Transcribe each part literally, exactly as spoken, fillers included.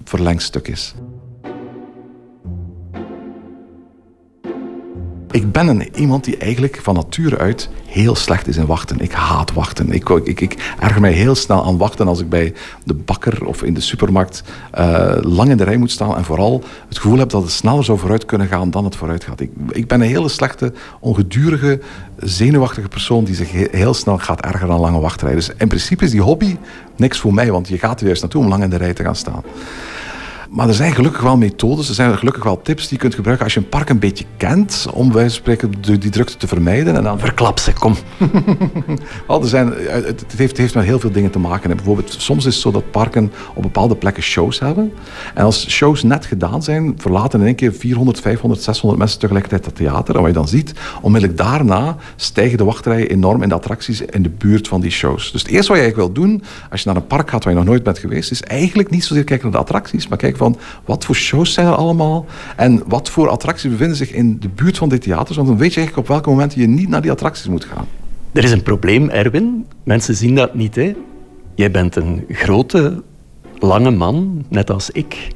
verlengstuk is. Ik ben een, iemand die eigenlijk van nature uit heel slecht is in wachten. Ik haat wachten. Ik, ik, ik erger mij heel snel aan wachten als ik bij de bakker of in de supermarkt uh, lang in de rij moet staan en vooral het gevoel heb dat het sneller zou vooruit kunnen gaan dan het vooruit gaat. Ik, ik ben een hele slechte, ongedurige, zenuwachtige persoon die zich heel snel gaat ergeren aan lange wachtrijen. Dus in principe is die hobby niks voor mij, want je gaat er juist naartoe om lang in de rij te gaan staan. Maar er zijn gelukkig wel methodes, er zijn gelukkig wel tips die je kunt gebruiken als je een park een beetje kent, om bij wijze van spreken die drukte te vermijden. En dan... Verklap ze, kom. Wel, er zijn, het, heeft, het heeft met heel veel dingen te maken. Bijvoorbeeld, soms is het zo dat parken op bepaalde plekken shows hebben. En als shows net gedaan zijn, verlaten in één keer vierhonderd, vijfhonderd, zeshonderd mensen tegelijkertijd het theater. En wat je dan ziet, onmiddellijk daarna stijgen de wachtrijen enorm in de attracties in de buurt van die shows. Dus het eerste wat je eigenlijk wil doen, als je naar een park gaat waar je nog nooit bent geweest, is eigenlijk niet zozeer kijken naar de attracties, maar kijken van wat voor shows zijn er allemaal en wat voor attracties bevinden zich in de buurt van die theaters. Want dan weet je eigenlijk op welke momenten je niet naar die attracties moet gaan. Er is een probleem, Erwin. Mensen zien dat niet, hè? Jij bent een grote, lange man, net als ik.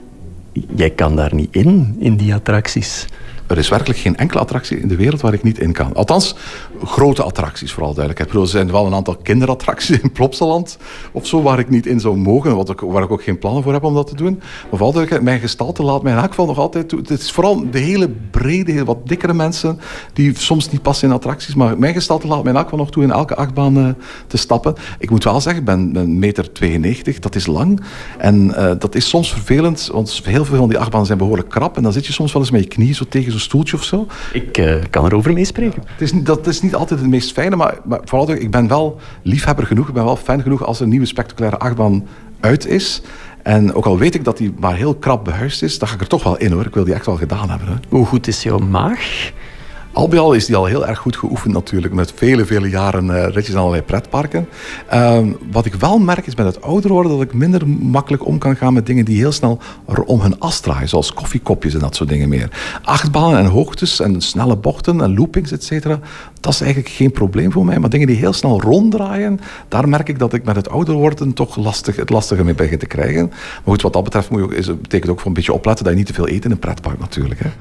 Jij kan daar niet in, in die attracties. Er is werkelijk geen enkele attractie in de wereld waar ik niet in kan. Althans, grote attracties, vooral duidelijkheid. Er zijn wel een aantal kinderattracties in Plopsaland of zo, waar ik niet in zou mogen, wat ik, waar ik ook geen plannen voor heb om dat te doen. Maar vooral duidelijkheid, mijn gestalte laat mij in elk geval nog altijd toe. Het is vooral de hele brede, heel wat dikkere mensen, die soms niet passen in attracties, maar mijn gestalte laat mij in elk geval nog toe in elke achtbaan uh, te stappen. Ik moet wel zeggen, ik ben een meter tweeënnegentig, dat is lang. En uh, dat is soms vervelend, want heel veel van die achtbanen zijn behoorlijk krap. En dan zit je soms wel eens met je knie zo tegen zo'n stoeltje of zo. Ik uh, kan erover meespreken. Ja, het is niet, dat is niet altijd het meest fijne, maar, maar vooral ik ben wel liefhebber genoeg, ik ben wel fan genoeg als er een nieuwe spectaculaire achtbaan uit is. En ook al weet ik dat die maar heel krap behuisd is, dan ga ik er toch wel in hoor. Ik wil die echt wel gedaan hebben. Hè. Hoe goed is jouw maag? Al bij al is die al heel erg goed geoefend natuurlijk, met vele, vele jaren uh, ritjes in allerlei pretparken. Uh, wat ik wel merk is met het ouder worden dat ik minder makkelijk om kan gaan met dingen die heel snel om hun as draaien, zoals koffiekopjes en dat soort dingen meer. Achtbanen en hoogtes en snelle bochten en loopings, et cetera, dat is eigenlijk geen probleem voor mij. Maar dingen die heel snel ronddraaien, daar merk ik dat ik met het ouder worden toch lastig, het lastiger mee begin te krijgen. Maar goed, wat dat betreft moet je ook, is, betekent ook voor een beetje opletten dat je niet te veel eet in een pretpark natuurlijk. Hè.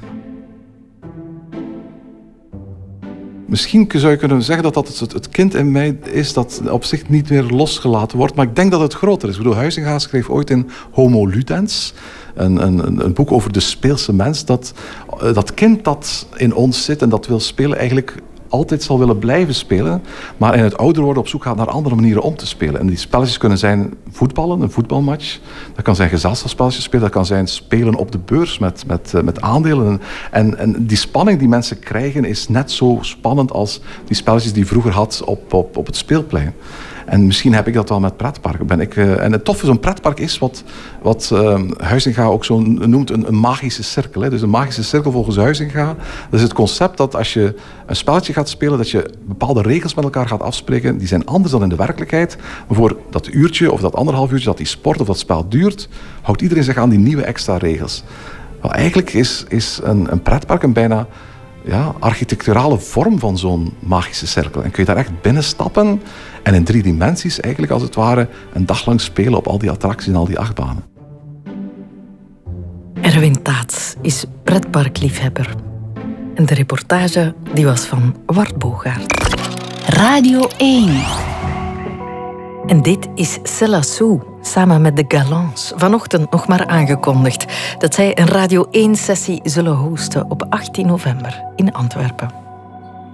Misschien zou je kunnen zeggen dat dat het kind in mij is dat op zich niet meer losgelaten wordt. Maar ik denk dat het groter is. Ik bedoel, Huizinga schreef ooit in Homo Ludens, een, een, een boek over de speelse mens, dat dat kind dat in ons zit en dat wil spelen eigenlijk altijd zal willen blijven spelen, maar in het ouder worden op zoek gaat naar andere manieren om te spelen. En die spelletjes kunnen zijn voetballen, een voetbalmatch. Dat kan zijn gezelschapsspelletjes spelen. Dat kan zijn spelen op de beurs met, met, met aandelen. En, en die spanning die mensen krijgen is net zo spannend als die spelletjes die je vroeger had op, op, op het speelplein. En misschien heb ik dat wel met pretparken. Ben ik, uh, en het toffe van zo'n pretpark is wat, wat uh, Huizinga ook zo noemt een, een magische cirkel. Hè. Dus een magische cirkel volgens Huizinga. Dat is het concept dat als je een spelletje gaat spelen, dat je bepaalde regels met elkaar gaat afspreken. Die zijn anders dan in de werkelijkheid. Maar voor dat uurtje of dat anderhalf uurtje dat die sport of dat spel duurt, houdt iedereen zich aan die nieuwe extra regels. Wel, eigenlijk is, is een, een pretpark een bijna ja, architecturale vorm van zo'n magische cirkel. En kun je daar echt binnenstappen en in drie dimensies eigenlijk als het ware een dag lang spelen op al die attracties en al die achtbanen. Erwin Taats is pretparkliefhebber. En de reportage die was van Wart Bogaert. Radio één. En dit is Cella Sue, samen met de Galants. Vanochtend nog maar aangekondigd dat zij een Radio één-sessie zullen hosten op achttien november in Antwerpen.